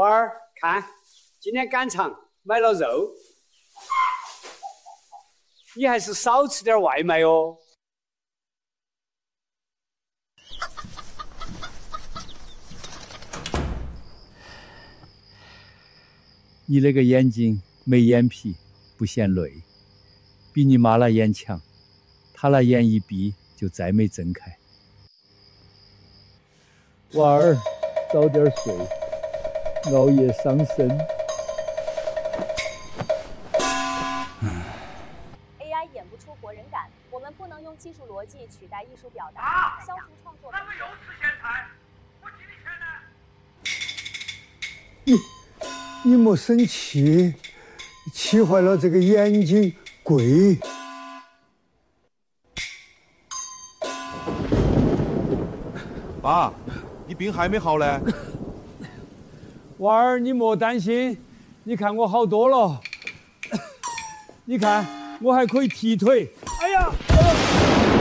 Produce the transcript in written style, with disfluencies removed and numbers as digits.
娃儿，看，今天赶场买了肉，你还是少吃点外卖哦。 你那个眼睛没眼皮，不嫌累，比你妈那眼强，她那眼一闭就再没睁开。娃儿，早点睡，熬夜伤身。 AI 演不出活人感，我们不能用技术逻辑取代艺术表达，消除创作。 咱们又吃咸菜，我替你钱呢。 你莫生气，气坏了这个眼睛贵。 爸，你病还没好嘞？ 娃儿，你莫担心，你看我好多了。你看，我还可以踢腿。哎呀！